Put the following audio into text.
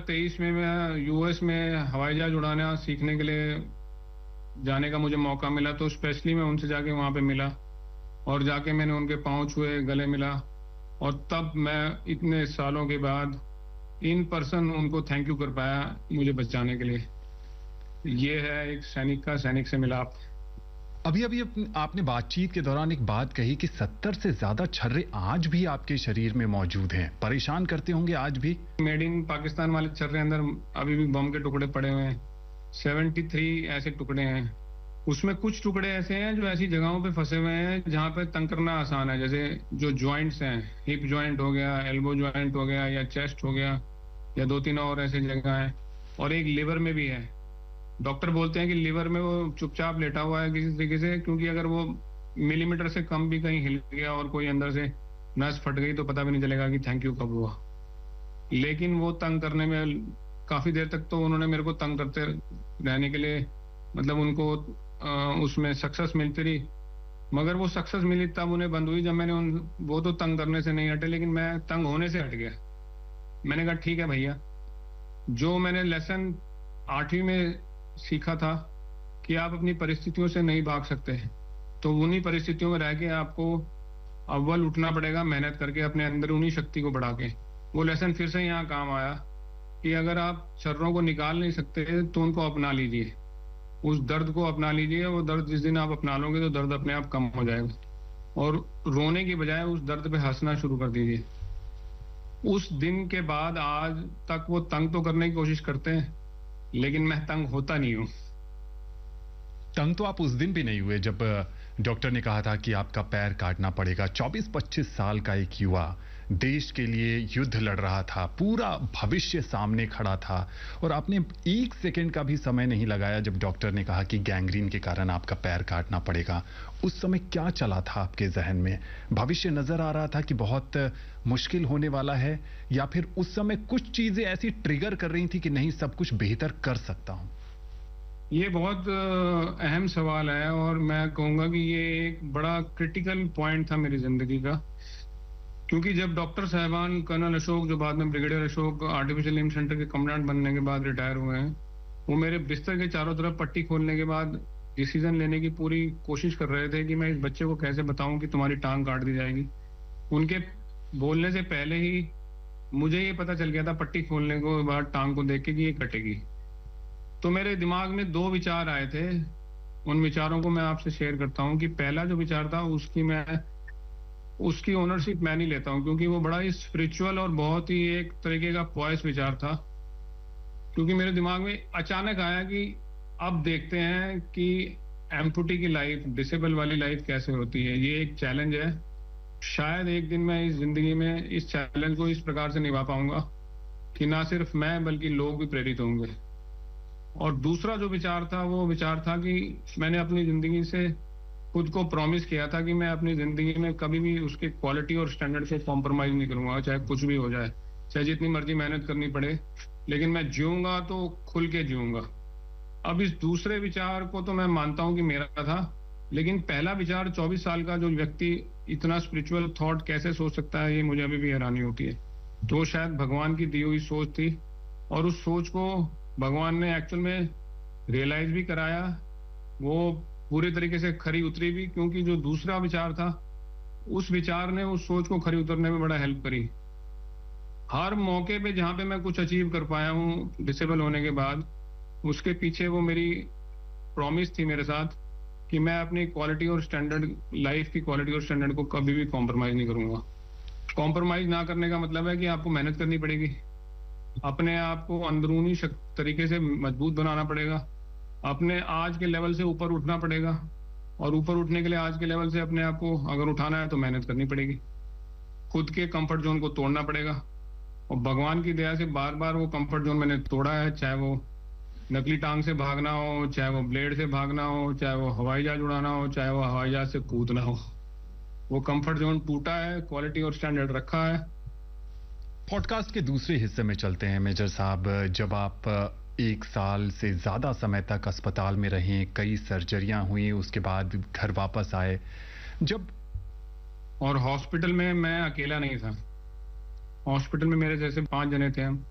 2023 में मैं यूएस में हवाई जहाज उड़ाना सीखने के लिए जाने का मुझे मौका मिला, तो स्पेशली मैं उनसे जाके वहां पे मिला और जाके मैंने उनके पांव छुए, गले मिला और तब मैं इतने सालों के बाद इन पर्सन उनको थैंक यू कर पाया मुझे बचाने के लिए। ये है एक सैनिक का सैनिक से मिलाप। अभी अभी आपने बातचीत के दौरान एक बात कही कि 70 से ज्यादा छर्रे आज भी आपके शरीर में मौजूद हैं, परेशान करते होंगे आज भी। मेड इन पाकिस्तान वाले छर्रे अंदर अभी भी बम के टुकड़े पड़े हुए हैं। 73 ऐसे टुकड़े हैं। उसमें कुछ टुकड़े ऐसे हैं जो ऐसी जगहों पे फंसे हुए हैं जहां पे तंग करना आसान है, जैसे जो ज्वाइंट्स हैं, हिप ज्वाइंट हो गया, एल्बो ज्वाइंट हो गया या चेस्ट हो गया या 2-3 और ऐसे जगह हैं। और एक लिवर में भी है। डॉक्टर बोलते हैं कि लिवर में वो चुपचाप लेटा हुआ है किसी तरीके से, क्योंकि अगर वो मिलीमीटर से कम भी कहीं हिल गया और कोई अंदर से नस फट गई तो पता भी नहीं चलेगा कि थैंक यू कब हुआ। लेकिन वो तंग करने में काफी देर तक तो उन्होंने मेरे को तंग करते रहने के लिए, मतलब उनको उसमें सक्सेस मिलती रही, मगर वो सक्सेस मिली तब उन्हें बंद हुई जब मैंने वो तो तंग करने से नहीं हटे, लेकिन मैं तंग होने से हट गया। मैंने कहा ठीक है भैया, जो मैंने लेसन 8वीं में सीखा था कि आप अपनी परिस्थितियों से नहीं भाग सकते, तो उन्हीं परिस्थितियों में रह के आपको अव्वल उठना पड़ेगा, मेहनत करके अपने अंदर उन्हीं शक्ति को बढ़ा के। वो लेसन फिर से यहाँ काम आया कि अगर आप छर्रों को निकाल नहीं सकते तो उनको अपना लीजिए, उस दर्द को अपना लीजिए। वो दर्द जिस दिन आप अपना लोगे तो दर्द अपने आप कम हो जाएगा, और रोने की बजाय उस दर्द पे हंसना शुरू कर दीजिए। उस दिन के बाद आज तक वो तंग तो करने की कोशिश करते हैं, लेकिन मैं तंग होता नहीं हूं। तंग तो आप उस दिन भी नहीं हुए जब डॉक्टर ने कहा था कि आपका पैर काटना पड़ेगा। 24-25 साल का एक युवा देश के लिए युद्ध लड़ रहा था, पूरा भविष्य सामने खड़ा था, और आपने 1 सेकंड का भी समय नहीं लगाया जब डॉक्टर ने कहा कि गैंग्रीन के कारण आपका पैर काटना पड़ेगा। उस समय क्या चला था आपके जहन में? भविष्य नजर आ रहा था कि बहुत मुश्किल होने वाला है, या फिर उस समय कुछ चीजें ऐसी ट्रिगर कर रही थी कि नहीं, सब कुछ बेहतर कर सकता हूं? ये बहुत अहम सवाल है और मैं कहूंगा कि ये एक बड़ा क्रिटिकल पॉइंट था मेरी जिंदगी का, क्योंकि जब डॉक्टर साहबान कर्नल अशोक, जो बाद में brigadier Ashok artificial limb centre के कमांडेंट बनने के बाद रिटायर हुए हैं, वो मेरे बिस्तर के चारों तरफ पट्टी खोलने के बाद डिसीजन लेने की पूरी कोशिश कर रहे थे कि मैं इस बच्चे को कैसे बताऊं कि तुम्हारी टांग काट दी जाएगी। उनके बोलने से पहले ही मुझे ये पता चल गया था पट्टी खोलने को बाद टांग को देख के कि ये कटेगी। तो मेरे दिमाग में 2 विचार आए थे। उन विचारों को मैं आपसे शेयर करता हूं कि पहला जो विचार था उसकी ओनरशिप मैं नहीं लेता हूं, क्योंकि वो बड़ा ही स्पिरिचुअल और बहुत ही एक तरीके का पॉइस विचार था। क्योंकि मेरे दिमाग में अचानक आया कि अब देखते हैं कि एम्पुटी की लाइफ, डिसेबल वाली लाइफ कैसे होती है। ये एक चैलेंज है। शायद एक दिन मैं इस जिंदगी में इस चैलेंज को इस प्रकार से निभा पाऊंगा कि ना सिर्फ मैं बल्कि लोग भी प्रेरित होंगे। और दूसरा जो विचार था वो विचार था कि मैंने अपनी जिंदगी से खुद को प्रॉमिस किया था कि मैं अपनी जिंदगी में कभी भी उसके क्वालिटी और स्टैंडर्ड से कॉम्प्रोमाइज नहीं करूंगा, चाहे कुछ भी हो जाए, चाहे जितनी मर्जी मेहनत करनी पड़े, लेकिन मैं जीऊंगा तो खुल के जीऊंगा। अब इस दूसरे विचार को तो मैं मानता हूं कि मेरा था, लेकिन पहला विचार 24 साल का जो व्यक्ति इतना स्पिरिचुअल थॉट कैसे सोच सकता है, ये मुझे अभी भी हैरानी होती है। तो शायद भगवान की दी हुई सोच थी, और उस सोच को भगवान ने एक्चुअल में रियलाइज भी कराया, वो पूरे तरीके से खरी उतरी भी, क्योंकि जो दूसरा विचार था उस विचार ने उस सोच को खरी उतरने में बड़ा हेल्प करी। हर मौके पे जहां पे मैं कुछ अचीव कर पाया हूं डिसेबल होने के बाद, उसके पीछे वो मेरी प्रॉमिस थी मेरे साथ कि मैं अपनी क्वालिटी और स्टैंडर्ड, लाइफ की क्वालिटी और स्टैंडर्ड को कभी भी कॉम्प्रोमाइज नहीं करूंगा। कॉम्प्रोमाइज ना करने का मतलब है कि आपको मेहनत करनी पड़ेगी, अपने आप को अंदरूनी तरीके से मजबूत बनाना पड़ेगा, अपने आज के लेवल से ऊपर उठना पड़ेगा, और ऊपर उठने के लिए आज के लेवल से अपने आप को अगर उठाना है तो मेहनत करनी पड़ेगी, खुद के कंफर्ट जोन को तोड़ना पड़ेगा। और भगवान की दया से बार बार वो कंफर्ट जोन मैंने तोड़ा है, चाहे वो नकली टांग से भागना हो, चाहे वो ब्लेड से भागना हो, चाहे वो हवाई जहाज उड़ाना हो, चाहे वो हवाई जहाज से कूदना हो। वो कंफर्ट जोन टूटा है, क्वालिटी और स्टैंडर्ड रखा है। पॉडकास्ट के दूसरे हिस्से में चलते हैं मेजर साहब। जब आप 1 साल से ज्यादा समय तक अस्पताल में रहे, कई सर्जरियां हुई, उसके बाद घर वापस आए, जब और हॉस्पिटल में मैं अकेला नहीं था, हॉस्पिटल में मेरे जैसे 5 जने थे हम।